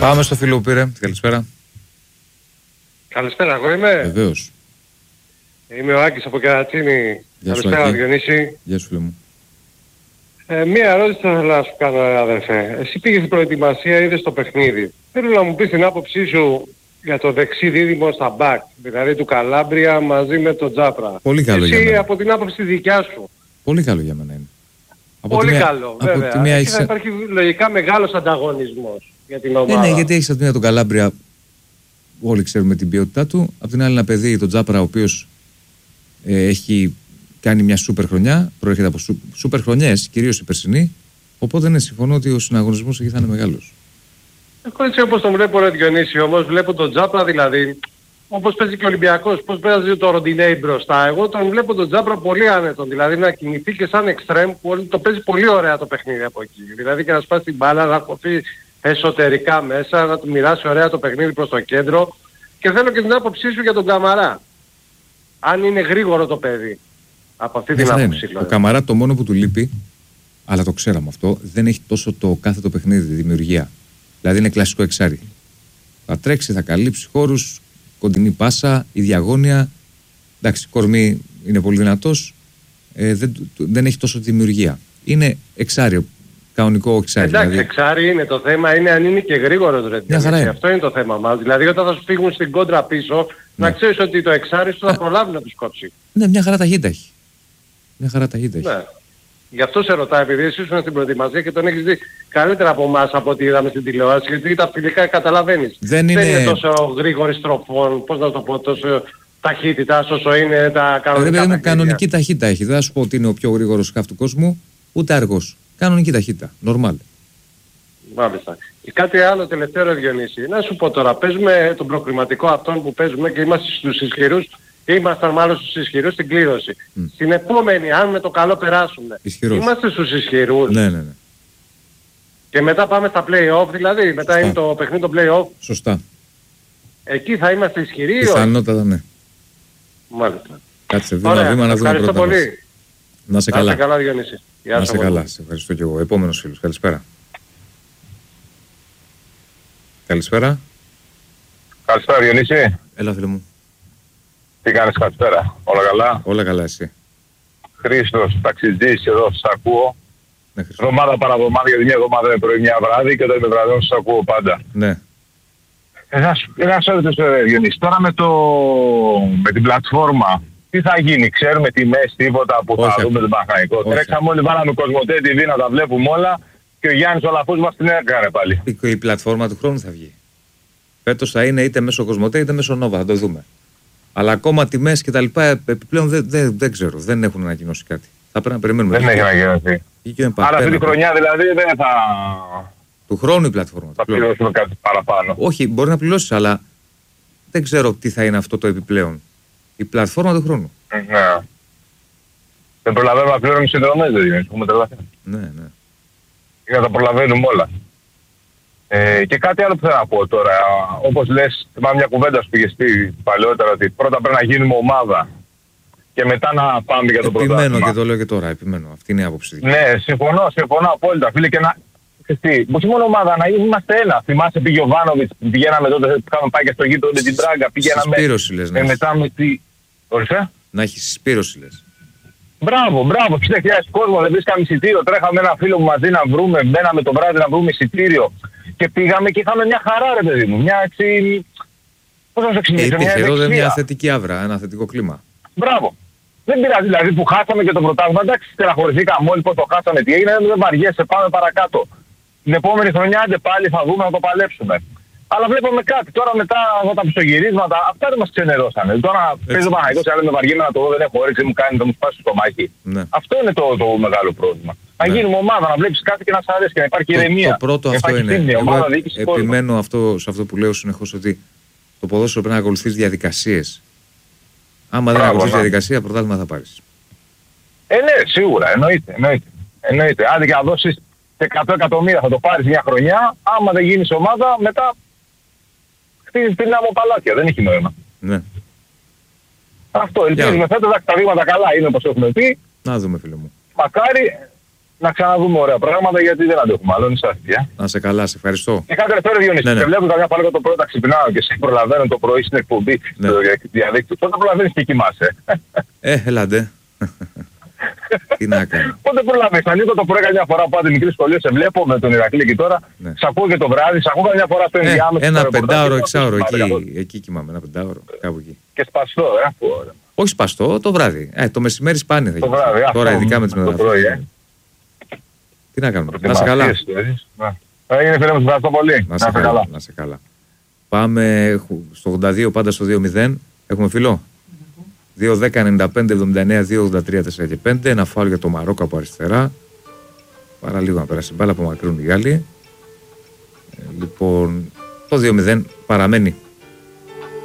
Πάμε στο φίλο που πήρε. Καλησπέρα. Καλησπέρα, εγώ είμαι. Βεβαίως. Είμαι ο Άκης από Κερατσίνη. Καλησπέρα, Διονύση. Γεια σου, φίλε μου. Μία ερώτηση θα ήθελα να σου κάνω, αδερφέ. Εσύ πήγες στην προετοιμασία, είδες το παιχνίδι. Θέλω να μου πεις την άποψή σου για το δεξί δίδυμο στα μπακ. Δηλαδή του Καλάμπρια μαζί με τον Τζάπρα. Πολύ καλό για μένα. μένα. Από την άποψη δικιά σου. Πολύ καλό για μένα είναι. Πολύ καλό, βέβαια. Εκεί θα υπάρχει λογικά μεγάλος ανταγωνισμός για την ομάδα. Ναι, γιατί έχεις από την μία τον Καλάμπρια, όλοι ξέρουμε την ποιότητά του. Από την άλλη ένα παιδί, τον Τζάπρα, ο οποίος έχει κάνει μια σούπερ χρονιά, προέρχεται από σούπερ χρονιές, κυρίως η περσινή. Οπότε ναι, συμφωνώ ότι ο συναγωνισμός εκεί θα είναι μεγάλος. Εγώ έτσι όπως τον βλέπω, ρε Διονύση, όμως βλέπω τον Τζάπρα δηλαδή, όπως παίζει και ο Ολυμπιακός, πώς παίζει το Ροντινέι μπροστά. Εγώ τον βλέπω τον Τζάπρα πολύ άνετον, δηλαδή να κινηθεί και σαν εξτρέμ που το παίζει πολύ ωραία το παιχνίδι από εκεί. Δηλαδή και να σπάσει την μπάλα, να κοφεί εσωτερικά μέσα, να του μοιράσει ωραία το παιχνίδι προς το κέντρο. Και θέλω και την άποψή σου για τον Καμαρά. Αν είναι γρήγορο το παιδί. Από αυτή την άποψη. Ο Καμαρά το μόνο που του λείπει, αλλά το ξέραμε αυτό, δεν έχει τόσο το κάθετο παιχνίδι, τη δημιουργία. Δηλαδή είναι κλασικό εξάρι. Θα τρέξει, θα καλύψει χώρους, κοντινή πάσα, η διαγώνια. Εντάξει, κορμί είναι πολύ δυνατός. Δεν έχει τόσο τη δημιουργία. Είναι εξάρι, κανονικό εξάρι. Εντάξει, δηλαδή. Εξάρι είναι το θέμα, είναι αν είναι και γρήγορος, ρε. Αυτό είναι το θέμα μας. Δηλαδή όταν θα σου φύγουν στην κόντρα πίσω, να ξέρεις ότι το εξάρι σου θα προλάβει να τους κόψει. Ναι, μια χαρά ταχύτητα έχει. Μια χαρά ταχύτητα έχει. Ναι. Γι' αυτό σε ρωτάω, επειδή εσύ ήσουν στην προετοιμασία και τον έχεις δει καλύτερα από εμάς από ό,τι είδαμε στην τηλεόραση, γιατί τα φιλικά καταλαβαίνεις. Δεν είναι τόσο γρήγορη στροφών, πώς να το πω, τόσο ταχύτητα όσο είναι τα κανονικά. Είναι κανονική ταχύτητα έχει. Δεν θα σου πω ότι είναι ο πιο γρήγορος σκάφ του κόσμου, ούτε αργός. Κανονική ταχύτητα. Νορμάλ. Μάλιστα. Και κάτι άλλο τελευταίο, ρε Διονύση. Να σου πω τώρα, παίζουμε τον προκριματικό αυτόν που παίζουμε και είμαστε στους ισχυρούς. Ήμασταν μάλλον στους ισχυρούς στην κλήρωση. Στην επόμενη, αν με το καλό περάσουμε, είμαστε στους ισχυρούς. Ναι. Και μετά πάμε στα play-off, δηλαδή μετά είναι το παιχνίδι το play-off. Σωστά. Εκεί θα είμαστε ισχυροί. Πιθανότατα ναι. Μάλιστα. Κάτσε βήμα να δούμε πρώτα. Πολύ. Να σε καλά. Να σε καλά, Διονύση. Να σε καλά. Σε ευχαριστώ και εγώ. Επόμενος φίλος. Καλησπέρα. Καλησπέρα. Καλησπέρα, Διονύση. Έλα, φίλε μου. Τι κάνεις, καλησπέρα. Όλα καλά. Όλα καλά, εσύ. Χρήστος, ταξιτζής, εδώ σας ακούω. Ναι, εβδομάδα παραβδομάδα, γιατί μια εβδομάδα είναι πρωί, μια βράδυ και όταν είμαι βραδόν σας ακούω πάντα. Ναι. Ένα σώρετος, Διονύση. Τώρα με την πλατφόρμα, τι θα γίνει, ξέρουμε τιμές, τίποτα που θα δούμε τον Παναθηναϊκό. Τρέξαμε όλοι, βάλαμε Κοσμοτέ TV να τα βλέπουμε όλα και ο Γιάννης ο Λαφούς μας την έκανε πάλι. Η πλατφόρμα του χρόνου θα βγει. Φέτος θα είναι είτε μέσω Κοσμοτέ είτε μέσω Νόβα, θα το δούμε. Αλλά ακόμα τιμές και τα λοιπά επιπλέον δεν ξέρω, δεν έχουν ανακοινώσει κάτι. Θα πρέπει να περιμένουμε. Δεν έχει ανακοινώσει. Άρα αυτή τη χρονιά δηλαδή δεν θα... Του χρόνου η πλατφόρμα. Θα πληρώσουμε κάτι παραπάνω. Όχι, μπορεί να πληρώσεις, αλλά δεν ξέρω τι θα είναι αυτό το επιπλέον. Η πλατφόρμα του χρόνου. Ναι. Δεν προλαβαίνουμε να πληρώνουμε συνδρομές, δηλαδή. Έχουμε τρελαθεί. Ναι. Για να τα προλαβαίνουμε όλα. Και κάτι άλλο που θέλω να πω τώρα. Όπως λες, θυμάμαι μια κουβέντα που πήγε στη παλαιότερα, ότι πρώτα πρέπει να γίνουμε ομάδα και μετά να πάμε για το πρωτάθλημα. Επιμένω και το λέω και τώρα, επιμένω. Αυτή είναι η άποψη. Ναι, συμφωνώ απόλυτα, φίλε. Και να... όχι μόνο ομάδα, να είμαστε ένα. Θυμάσαι πήγε ο Βάνοβιτς, πηγαίναμε τότε που είχαμε πάει και στο γήπεδο με την Πράγκα. Πηγαίναμε. Συσπήρωση λες, ναι. Μετά με τι. Ορίστε. Να έχει συσπήρωση λες. Μπράβο. 60.000 κόσμο, δεν βρίσκαμε εισιτήριο. Τρέχαμε ένα φίλο μου μαζί να βρούμε. Μπαίναμε το βράδυ να βρούμε εισιτήριο. Και πήγαμε και είχαμε μια χαρά, ρε παιδί μου. Μια έτσι. Πώς να σου εξηγήσω. Μια θετική άβρα, ένα θετικό κλίμα. Μπράβο. Δεν πειράζει δηλαδή που χάσαμε και το πρωτάθλημα. Εντάξει, στεναχωρηθήκαμε όλοι που το χάσαμε. Τι έγινε, δεν βαριέσαι, πάμε παρακάτω. Την επόμενη χρονιά άντε πάλι θα δούμε να το παλέψουμε. Αλλά βλέπουμε κάτι. Τώρα μετά από τα πισωγυρίσματα, αυτά δεν μας ξενερώσανε. Τώρα παίζω Παναγιώτης, αλλά με βαριέμαι να το δω, δεν έχω όρεξη, μου κάνει, θα μου σπάσει το μάχη. Ναι. Αυτό είναι το μεγάλο πρόβλημα. Να γίνουμε ομάδα, να βλέπεις κάτι και να σ' αρέσει και να υπάρχει ηρεμία. Το πρώτο αυτό είναι. Επιμένω σε αυτό που λέω συνεχώς, ότι το ποδόσφαιρο πρέπει να ακολουθείς διαδικασίες. Άμα δεν ακολουθείς διαδικασία, πρωτάθλημα θα πάρεις. Ναι, σίγουρα, εννοείται. Άντε και να δώσεις 100 εκατομμύρια θα το πάρεις μια χρονιά, άμα δεν γίνεις ομάδα, μετά χτίζεις την άμμο παλάτια, δεν έχει νόημα. Ναι. Αυτό, ελπίζουμε φέτος, τα βήματα καλά είναι όπως έχουμε πει. Να δούμε, φίλε μου. να ξαναδούμε ωραία πράγματα γιατί δεν αντέχουμε άλλο. Είσαι αστεία. Να σε καλά, σε ευχαριστώ. Και κάτι δεύτερο, Διονύση. Ναι, ναι. Και βλέπω καμιά φορά το πρώτο ξυπνάω και σε προλαβαίνω το πρωί στην εκπομπή στο διαδίκτυο. Πότε προλαβαίνεις και κοιμάσαι? Έλαντε. Τι να κάνω. Πότε προλαβαίνεις? Ανοίγω το πρωί καμιά φορά, πάτε μικρή σχολείο, σε βλέπω με τον Ηρακλή και τώρα. Ναι. Σ' ακούω και το βράδυ, σ' ακούω καμιά φορά στο ενδιάμεσο. Ένα 5ωρο, 6ωρο εκεί κοιμάμαι. Ένα 5ωρο, κάπου εκεί. Και σπαστό, Όχι σπαστό, το βράδυ. Το μεσημέρι σπάνια θα γίνει. βράδυ, τώρα ειδικά με τις μεταφορές. Τι να κάνουμε. Να σε καλά. Έγινε φίλε μου, ευχαριστώ πολύ. Να σε καλά. Πάμε στο 82 πάντα στο 2-0. Έχουμε φίλο. 2-10-95-79-2-83-4 και 5. Ένα φάουλ για το Μαρόκο από αριστερά. Παρά λίγο να περάσει μπάλα, απομακρύνουν οι Γάλλοι. Λοιπόν, το 2-0 παραμένει.